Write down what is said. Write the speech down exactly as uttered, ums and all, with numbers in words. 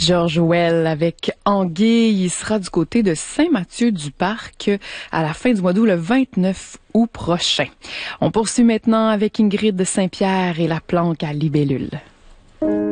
George Well avec Anguille. Il sera du côté de Saint-Mathieu-du-Parc à la fin du mois d'août, le vingt-neuf août prochain. On poursuit maintenant avec Ingrid de Saint-Pierre et la planque à libellule.